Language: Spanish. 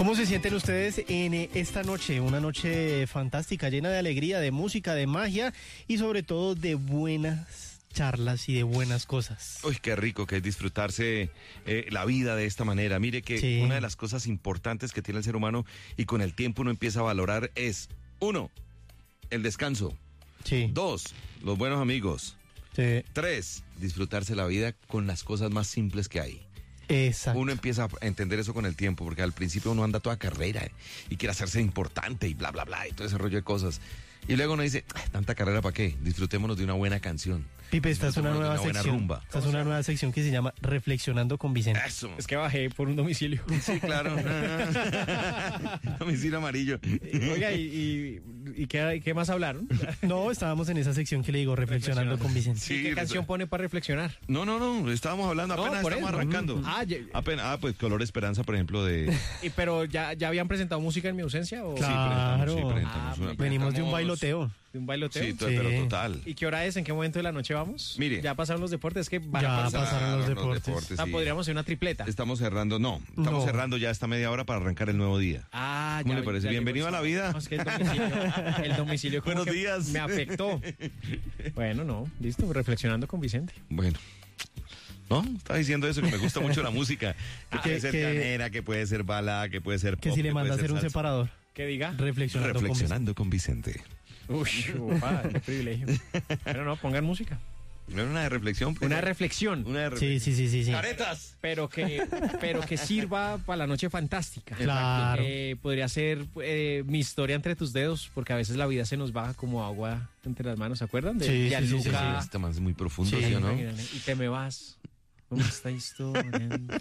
¿Cómo se sienten ustedes en esta noche? Una noche fantástica, llena de alegría, de música, de magia y sobre todo de buenas charlas y de buenas cosas. Uy, qué rico que es disfrutarse la vida de esta manera. Mire que Sí. Una de las cosas importantes que tiene el ser humano y con el tiempo uno empieza a valorar es, 1, el descanso. Sí. 2, los buenos amigos. Sí. 3, disfrutarse la vida con las cosas más simples que hay. Exacto. Uno empieza a entender eso con el tiempo, porque al principio uno anda toda carrera y quiere hacerse importante y bla, bla, bla, y todo ese rollo de cosas. Y luego uno dice, tanta carrera para qué, disfrutémonos de una buena canción. Pipe, esta es una Disfrutémonos de nueva buena sección. rumba. Esta es una nueva sección que se llama Reflexionando con Vicente. Eso. Es que bajé por un domicilio. Sí, claro. Domicilio amarillo. Oiga, ¿y qué más hablaron? No, estábamos en esa sección que le digo, Reflexionando con Vicente. Sí, ¿Qué canción pone para reflexionar? No, estábamos hablando, No, apenas por estamos eso. arrancando. Pues Color Esperanza, por ejemplo, de... Pero ya habían presentado música en mi ausencia o Claro. presentamos una- Venimos de un presentamos- bailoteo. de un bailoteo. Sí, Sí. pero total. ¿Y qué hora es? ¿En qué momento de la noche vamos? Mire. Ya pasaron los deportes, es que van Ya a pasar. pasaron los deportes. Ah, sí. podríamos hacer una tripleta. Estamos cerrando, estamos No. cerrando ya esta media hora para arrancar el nuevo día. Ah, ¿Cómo le parece? ya Bienvenido llegó a la vida. No, es que el domicilio como Buenos que días. me afectó. Bueno, no, listo, reflexionando con Vicente. Bueno. No, estaba diciendo eso, que me gusta mucho la música. Que puede ser que- llanera, que puede ser balada, que puede ser pop. Que si le manda a puede ser hacer un salsa. separador. ¿Qué diga? Reflexionando con Vicente. Reflexionando con Vicente. Uy, ufa, qué privilegio. Pero no, pongan música. No era una de reflexión. pues. Una reflexión, Una de Sí, reflexión. sí. ¡Caretas! pero que sirva para la noche fantástica. Claro. Podría ser mi historia entre tus dedos, porque a veces la vida se nos baja como agua entre las manos, ¿se acuerdan? De Sí, sí, Gianluca. sí, sí. Este man es muy profundo, Sí. ¿sí o no? Y te me vas. ¿Cómo está historia?